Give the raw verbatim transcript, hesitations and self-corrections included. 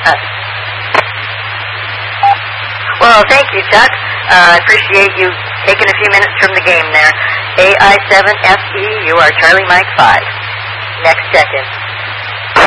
Well, thank you, Chuck. Uh, I appreciate you taking a few minutes from the game there. A I seven F E, you are Charlie Mike five. Next check-in.